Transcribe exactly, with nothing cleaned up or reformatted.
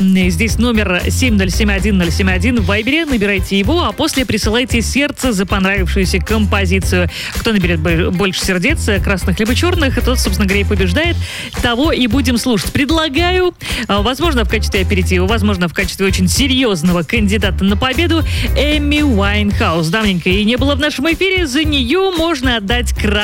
Здесь номер семь ноль семь один ноль семь один в Вайбере. Набирайте его, а после присылайте сердце за понравившуюся композицию. Кто наберет больше сердец, красных либо черных, тот, собственно говоря, и побеждает. Того и будем слушать. Предлагаю, возможно, в качестве аперитива, возможно, в качестве очень серьезного кандидата на победу, Эми Уайнхаус. Давненько и не было в нашем эфире. За нее можно отдать красный